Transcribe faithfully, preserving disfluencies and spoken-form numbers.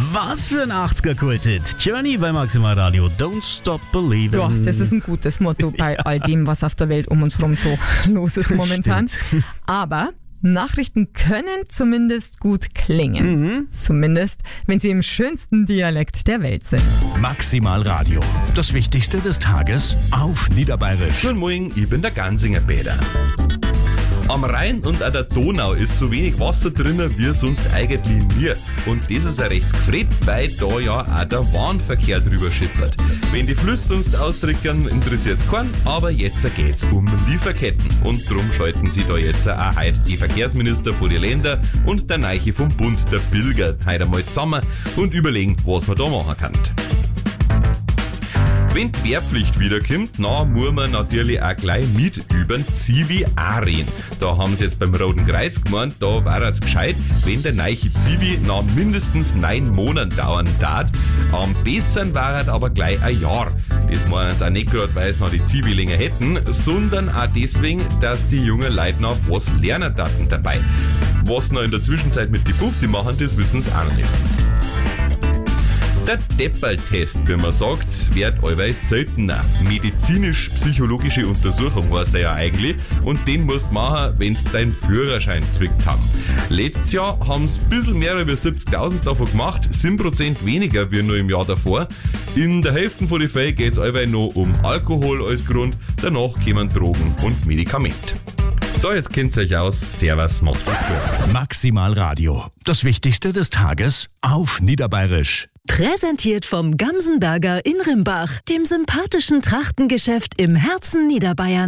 Was für ein achtziger-Kulthit. Journey bei Maximal Radio. Don't stop believing. Ja, das ist ein gutes Motto bei all dem, was auf der Welt um uns herum so los ist momentan. Stimmt. Aber Nachrichten können zumindest gut klingen. Mhm. Zumindest, wenn sie im schönsten Dialekt der Welt sind. Maximal Radio. Das Wichtigste des Tages auf Niederbayerisch. Guten Morgen, ich bin der Gansinger Peter. Am Rhein und an der Donau ist so wenig Wasser drinnen wie sonst eigentlich nie. Und das ist ja recht gefreut, weil da ja auch der Warenverkehr drüber schippert. Wenn die Flüsse sonst austrickern, interessiert es keinen, aber jetzt geht's um Lieferketten. Und drum schalten sie da jetzt auch heute die Verkehrsminister von den Ländern und der Neiche vom Bund, der Pilger, heute einmal zusammen und überlegen, was man da machen kann. Wenn die Wehrpflicht wiederkommt, dann muss man natürlich auch gleich mit über den Zivi auch reden. Da haben sie jetzt beim Roten Kreuz gemeint, da wäre es gescheit, wenn der neue Zivi nach mindestens neun Monaten dauern darf. Am besten wäre es aber gleich ein Jahr. Das meinen sie auch nicht gerade, weil sie noch die Zivi länger hätten, sondern auch deswegen, dass die jungen Leute noch was lernen daten dabei. Was noch in der Zwischenzeit mit die Bufti machen, das wissen sie auch noch nicht. Der Depperl-Test, wie man sagt, wird allweils seltener. Medizinisch-psychologische Untersuchung heißt er ja eigentlich und den musst du machen, wenn du deinen Führerschein zwickt haben. Letztes Jahr haben es ein bisschen mehr als siebzigtausend davon gemacht, sieben Prozent weniger wie nur im Jahr davor. In der Hälfte von den Fällen geht es allweil noch um Alkohol als Grund, danach kommen Drogen und Medikamente. So, jetzt kennt ihr euch aus. Servus, macht's gut. Maximal Radio. Das Wichtigste des Tages auf Niederbayerisch. Präsentiert vom Gamsenberger in Rimbach, dem sympathischen Trachtengeschäft im Herzen Niederbayern.